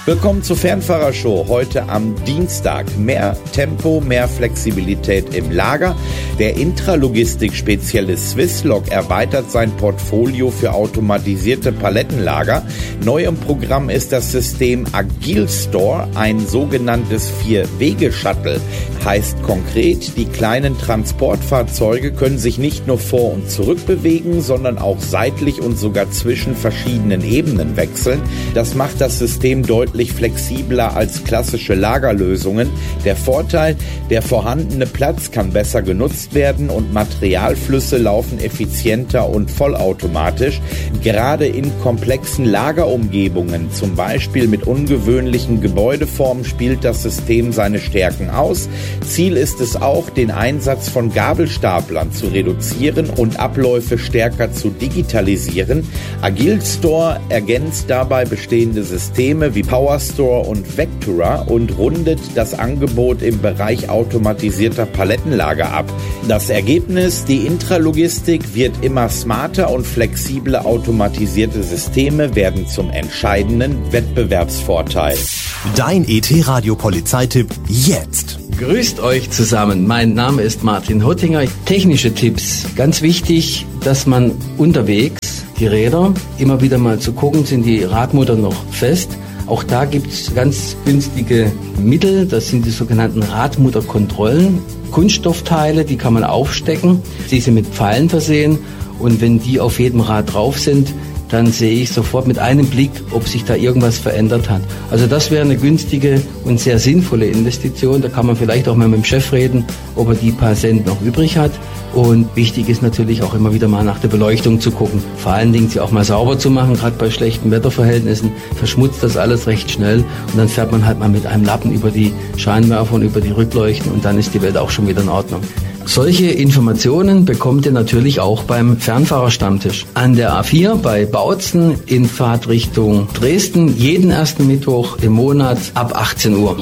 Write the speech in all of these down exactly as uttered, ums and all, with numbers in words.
Willkommen zur Fernfahrershow heute am Dienstag. Mehr Tempo, mehr Flexibilität im Lager. Der Intralogistik-Spezialist Swisslog erweitert sein Portfolio für automatisierte Palettenlager. Neu im Programm ist das System Agilstore, ein sogenanntes Vier-Wege-Shuttle. Heißt konkret, die kleinen Transportfahrzeuge können sich nicht nur vor und zurück bewegen, sondern auch seitlich und sogar zwischen verschiedenen Ebenen wechseln. Das macht das System deutlich flexibler als klassische Lagerlösungen. Der Vorteil, der vorhandene Platz kann besser genutzt werden und Materialflüsse laufen effizienter und vollautomatisch. Gerade in komplexen Lagerumgebungen, zum Beispiel mit ungewöhnlichen Gebäudeformen, spielt das System seine Stärken aus. Ziel ist es auch, den Einsatz von Gabelstaplern zu reduzieren und Abläufe stärker zu digitalisieren. Agilstore ergänzt dabei bestehende Systeme wie PowerStore und Vectura und rundet das Angebot im Bereich automatisierter Palettenlager ab. Das Ergebnis: Die Intralogistik wird immer smarter und flexible automatisierte Systeme werden zum entscheidenden Wettbewerbsvorteil. Dein E T-Radio-Polizeitipp jetzt. Grüßt euch zusammen. Mein Name ist Martin Hottinger. Technische Tipps. Ganz wichtig, dass man unterwegs die Räder immer wieder mal zu gucken, sind die Radmutter noch fest. Auch da gibt es ganz günstige Mittel, das sind die sogenannten Radmutterkontrollen. Kunststoffteile, die kann man aufstecken, die sind mit Pfeilen versehen und wenn die auf jedem Rad drauf sind, dann sehe ich sofort mit einem Blick, ob sich da irgendwas verändert hat. Also das wäre eine günstige und sehr sinnvolle Investition. Da kann man vielleicht auch mal mit dem Chef reden, ob er die paar Cent noch übrig hat. Und wichtig ist natürlich auch immer wieder mal nach der Beleuchtung zu gucken. Vor allen Dingen sie auch mal sauber zu machen, gerade bei schlechten Wetterverhältnissen verschmutzt das alles recht schnell. Und dann fährt man halt mal mit einem Lappen über die Scheinwerfer und über die Rückleuchten und dann ist die Welt auch schon wieder in Ordnung. Solche Informationen bekommt ihr natürlich auch beim Fernfahrerstammtisch an der A vier bei Bautzen in Fahrtrichtung Dresden jeden ersten Mittwoch im Monat ab achtzehn Uhr.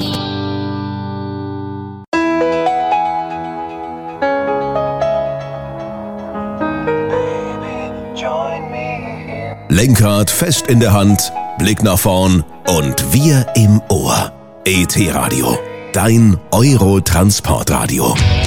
Lenkrad fest in der Hand, Blick nach vorn und wir im Ohr. E T-Radio, dein Euro-Transportradio.